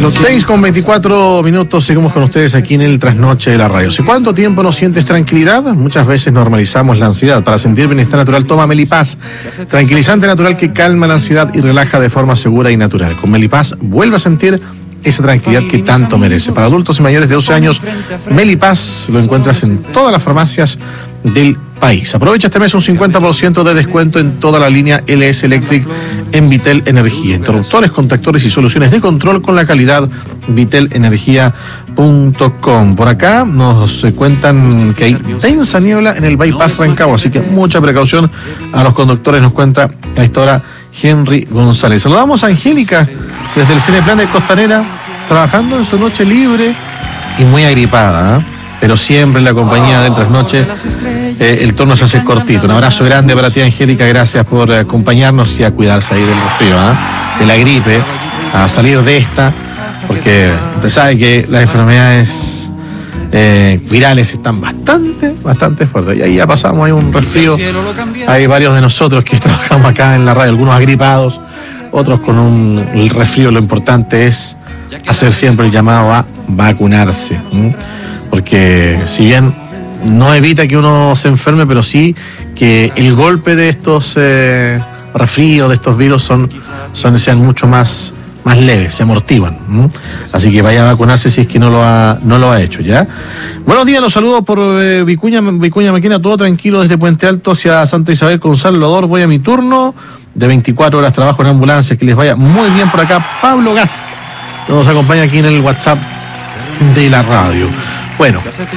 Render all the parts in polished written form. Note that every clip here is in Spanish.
6:24, seguimos con ustedes aquí en el Trasnoche de la Radio. ¿Hace cuánto tiempo no sientes tranquilidad? Muchas veces normalizamos la ansiedad. Para sentir bienestar natural, toma Melipaz, tranquilizante natural que calma la ansiedad y relaja de forma segura y natural. Con Melipaz vuelve a sentir esa tranquilidad que tanto merece. Para adultos y mayores de 12 años, Melipaz lo encuentras en todas las farmacias del país. Aprovecha este mes un 50% de descuento en toda la línea LS Electric en Vitel Energía. Interruptores, contactores y soluciones de control con la calidad vitelenergia.com. Por acá nos cuentan que hay densa niebla en el bypass Rancagua, así que mucha precaución a los conductores, nos cuenta a esta hora Henry González. Saludamos a Angélica desde el Cineplan de Costanera, trabajando en su noche libre y muy agripada, ¿eh? Pero siempre en la compañía del Trasnoche, el turno se hace cortito. Un abrazo grande para ti, Angélica, gracias por acompañarnos y a cuidarse ahí del resfrío, de la gripe, a salir de esta, porque usted sabe que las enfermedades virales están bastante fuertes. Y ahí ya pasamos, hay un resfrío, hay varios de nosotros que trabajamos acá en la radio, algunos agripados, otros con el resfrío. Lo importante es hacer siempre el llamado a vacunarse, porque si bien no evita que uno se enferme, pero sí que el golpe de estos resfríos, de estos virus sean mucho más leves, se amortiguan. Así que vaya a vacunarse si es que no lo ha hecho, ¿ya? Buenos días, los saludo por Vicuña Maquena, todo tranquilo desde Puente Alto hacia Santa Isabel con Salvador. Voy a mi turno de 24 horas, trabajo en ambulancia, que les vaya muy bien por acá. Pablo Gask nos acompaña aquí en el WhatsApp de la radio. Bueno,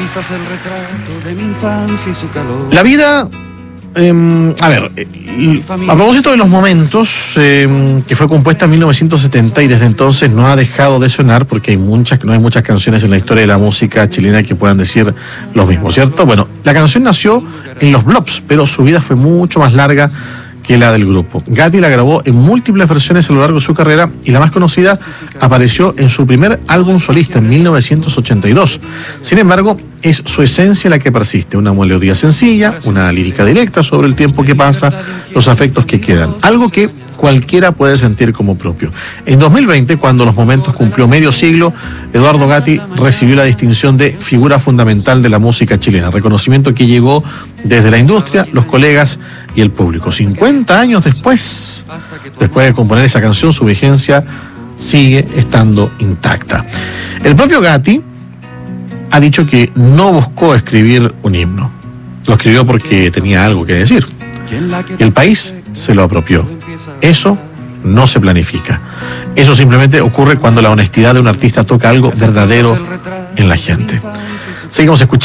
la vida, a propósito de Los Momentos, que fue compuesta en 1970 y desde entonces no ha dejado de sonar, porque no hay muchas canciones en la historia de la música chilena que puedan decir lo mismo, ¿cierto? Bueno, la canción nació en Los Blobs, pero su vida fue mucho más larga que la del grupo. Gatti la grabó en múltiples versiones a lo largo de su carrera y la más conocida apareció en su primer álbum solista en 1982. Sin embargo, es su esencia la que persiste, una melodía sencilla, una lírica directa sobre el tiempo que pasa, los afectos que quedan, algo que cualquiera puede sentir como propio. En 2020, cuando Los Momentos cumplió medio siglo, Eduardo Gatti recibió la distinción de figura fundamental de la música chilena, reconocimiento que llegó desde la industria, los colegas y el público. 50 años después de componer esa canción, su vigencia sigue estando intacta. El propio Gatti ha dicho que no buscó escribir un himno, lo escribió porque tenía algo que decir. Y el país se lo apropió. Eso no se planifica. Eso simplemente ocurre cuando la honestidad de un artista toca algo verdadero en la gente. Seguimos escuchando.